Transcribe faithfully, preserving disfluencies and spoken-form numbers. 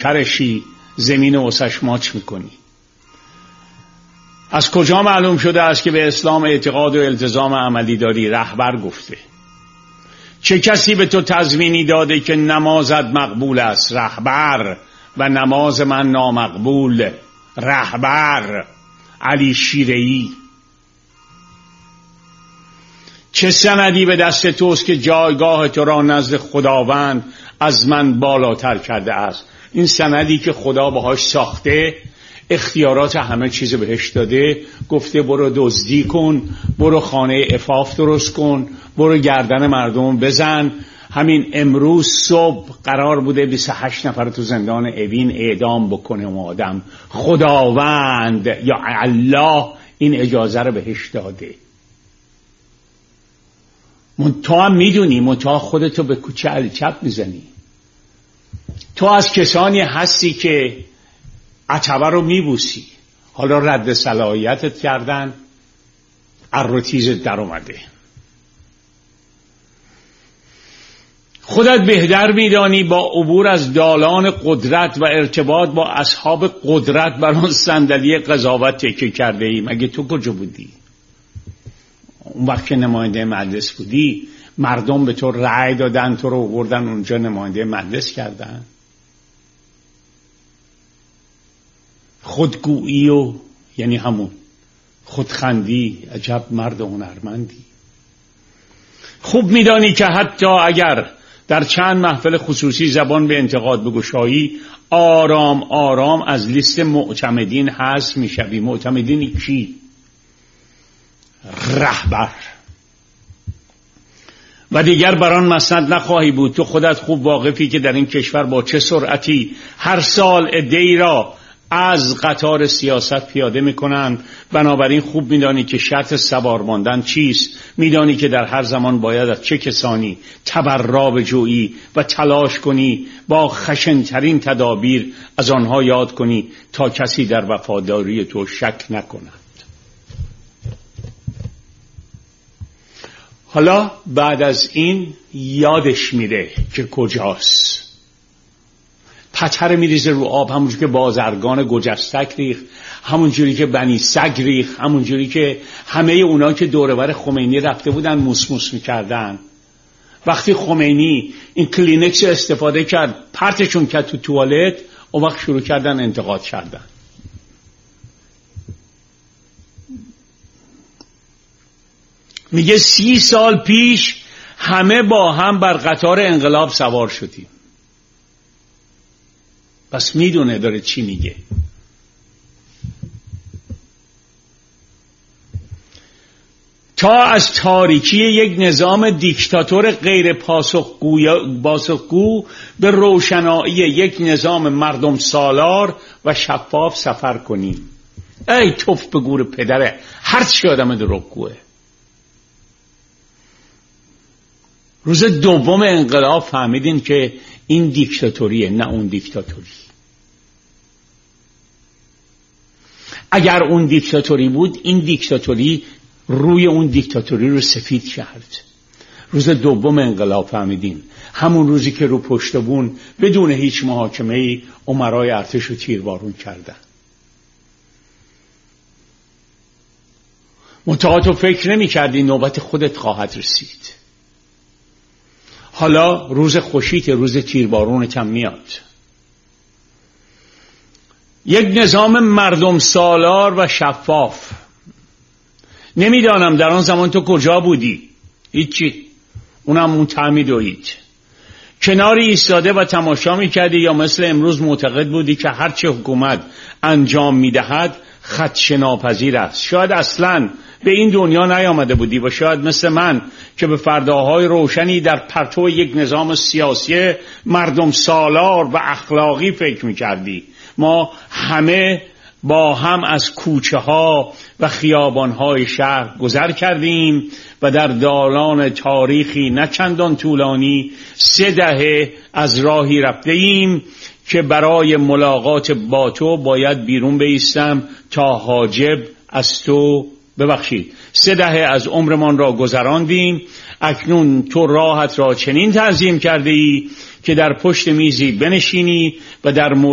ترشی زمین واسش ماچ میکنی. از کجا معلوم شده است که به اسلام اعتقاد و التزام عملی داری؟ رهبر گفته. چه کسی به تو تضمینی داده که نمازت مقبول است؟ رهبر. و نماز من نامقبول؟ رهبر علی شیره‌ای. چه سندی به دست توست که جایگاه تو را نزد خداوند از من بالاتر کرده است؟ این سندی که خدا باهاش ساخته، اختیارات همه چیز بهش داده، گفته برو دزدی کن، برو خانه عفاف درست کن، برو گردن مردم بزن. همین امروز صبح قرار بوده بیست و هشت نفر تو زندان اوین اعدام بکنه اون آدم. خداوند یا الله این اجازه رو بهش داده. تو هم میدونی، منتها خودتو به کوچه الچپ میزنی. تو از کسانی هستی که عتبه رو میبوسی، حالا رد صلاحیتت کردن، ارتیزت در اومده. خودت بهتر میدانی با عبور از دالان قدرت و ارتباط با اصحاب قدرت بر اون صندلی قضاوت تکیه کرده ای. مگه تو کجا بودی؟ اون وقت که نماینده مجلس بودی مردم به تو رأی دادن، تو رو آوردن اونجا نماینده مجلس کردن. خودگویی و یعنی همون خودخندی. عجب مرد هنرمندی. خوب میدانی که حتی اگر در چند محفل خصوصی زبان به انتقاد بگشایی، آرام آرام از لیست معتمدین حذف میشوی. معتمدین کی؟ رهبر. و دیگر بران مسند نخواهی بود. تو خودت خوب واقفی که در این کشور با چه سرعتی هر سال عده‌ای را از قطار سیاست پیاده میکنند. بنابراین خوب میدانی که شرط سوار ماندن چیست. میدانی که در هر زمان باید از چه کسانی تبرا بجویی و تلاش کنی با خشنترین تدابیر از آنها یاد کنی تا کسی در وفاداری تو شک نکند. حالا بعد از این یادش میره که کجاست. پتر میریزه رو آب، همونجوری که بازرگان گجستک ریخ، همونجوری که بنی سگ ریخ، همونجوری که همه اونا که دوربر خمینی رفته بودن موس موس میکردن. وقتی خمینی این کلینکس استفاده کرد پرتشون کرد تو توالت، اون وقت شروع کردن انتقاد کردن. میگه سی سال پیش همه با هم بر قطار انقلاب سوار شدیم. پس میدونه داره چی میگه. تا از تاریکی یک نظام دیکتاتور غیر پاسخگو به روشنایی یک نظام مردم سالار و شفاف سفر کنیم. ای توف به گور پدره، هر چی آدم دروغگوه. روز دوم انقلاب فهمیدین که این دیکتاتوریه، نه اون دیکتاتوری. اگر اون دیکتاتوری بود، این دیکتاتوری روی اون دیکتاتوری رو سفید کرد. روز دوم انقلاب فهمیدین، همون روزی که رو پشت بون بدون هیچ محاکمه‌ای امرای ارتش رو تیربارون کردن. منتها تو فکر نمی کردی نوبت خودت خواهد رسید. حالا روز خوشیت، روز تیربارونت هم میاد. یک نظام مردم سالار و شفاف. نمیدانم در آن زمان تو کجا بودی؟ هیچی. اونم اون تعمید و هیچ. کناری ایستاده و تماشا میکردی یا مثل امروز معتقد بودی که هرچه حکومت انجام میدهد خدشه‌ناپذیر است؟ شاید اصلاً به این دنیا نیامده بودی و شاید مثل من که به فرداهای روشنی در پرتو یک نظام سیاسی مردم سالار و اخلاقی فکر میکردی. ما همه با هم از کوچه ها و خیابان های شهر گذر کردیم و در دالان تاریخی نه چندان طولانی سه دهه از راهی رفته ایم که برای ملاقات با تو باید بیرون بایستم تا حاجب از تو ببخشید سه دهه از عمرمان را گذراندیم. اکنون تو راحت را چنین تنظیم کرده ای که در پشت میزی بنشینی و در